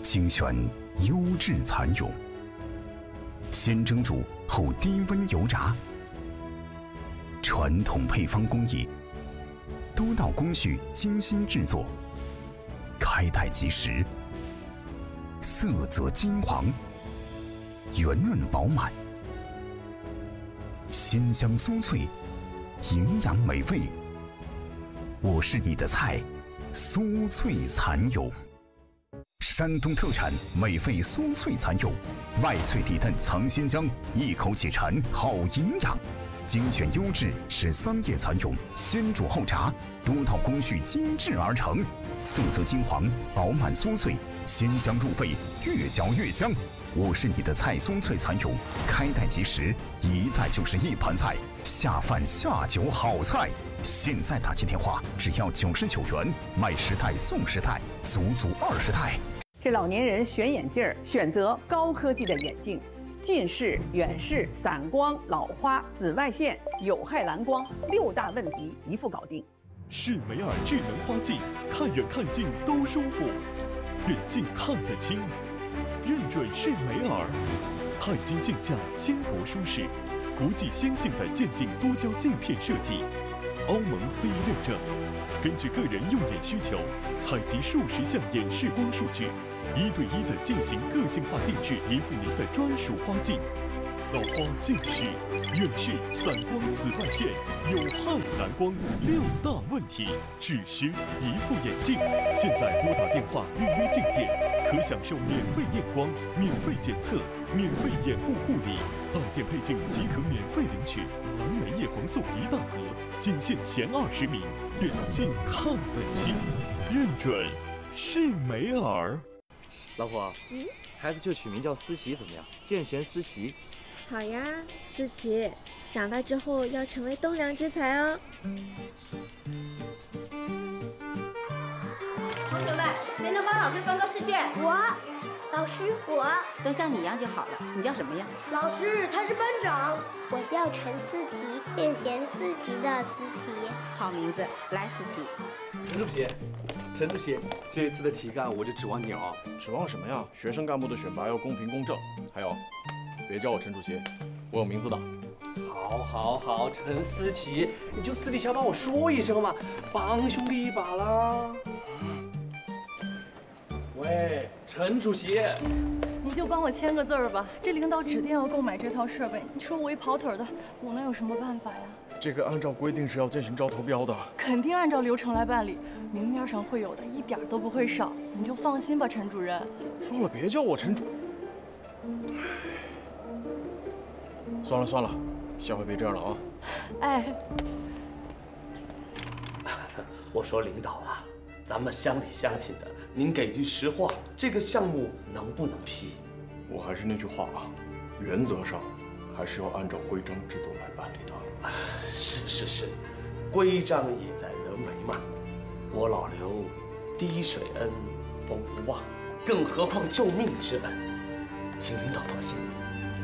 精选优质蚕蛹，先蒸煮后低温油炸，传统配方工艺，多道工序精心制作，开袋即食，色泽金黄，圆润饱满，鲜香酥脆，营养美味。我是你的菜，酥脆蚕蛹。山东特产美味酥脆蚕蛹，外脆里嫩藏鲜浆，一口解馋好营养。精选优质13叶蚕蛹，先煮后炸，多道工序精致而成，色泽金黄，饱满酥脆，鲜香入味，越嚼越香。我是你的菜，酥脆蚕蛹，开袋即食，一袋就是一盘菜，下饭下酒好菜。现在打进电话只要99元，卖10袋送10袋，足20袋。 这老年人选眼镜儿，选择高科技的眼镜，近视、远视、散光、老花、紫外线、有害蓝光6大问题一副搞定。 适美尔智能花镜，看远看近都舒服，远近看得清，认准适美尔。钛金镜架轻薄舒适，国际先进的渐进多焦镜片设计，欧盟CE认证。根据个人用眼需求，采集数十项眼视光数据，1对1的进行个性化定制，一副您的专属花镜。老花、近视、远视、散光、紫外线、有害蓝光6大问题，只需一副眼镜。现在拨打电话预约镜店，可享受免费验光、免费检测、免费眼部护理，到店配镜即可免费领取蓝莓叶黄素1大盒，仅限前20名，远近看得清，认准适美尔。 老婆，孩子就取名叫思琪怎么样？见贤思齐。 好呀，思琪，长大之后要成为栋梁之才哦。 同学们，谁能帮老师分个试卷？ 老师，我都像你一样就好了。你叫什么呀？ 老师，他是班长。我叫陈思琪，见贤思齐的思琪。 好名字，来，思琪。 陈主席，这一次的题干我就指望你了。 指望什么呀？学生干部的选拔要公平公正。还有，别叫我陈主席，我有名字的。 好，陈思琪，你就私底下帮我说一声嘛，帮兄弟一把啦。喂，陈主席， 你就帮我签个字儿吧。这领导指定要购买这套设备，你说我一跑腿的，我能有什么办法呀？ 这个按照规定是要进行招投标的， 肯定按照流程来办理，明面上会有的，一点都不会少，你就放心吧，陈主任。 说了别叫我陈主。算了，下回别这样了啊。 哎， 我说领导啊，咱们乡里乡亲的，您给句实话，这个项目能不能批？ 我还是那句话啊，原则上还是要按照规章制度来办理的。 是，规章也在人为嘛。我老刘滴水恩都不忘，更何况救命之恩，请领导放心。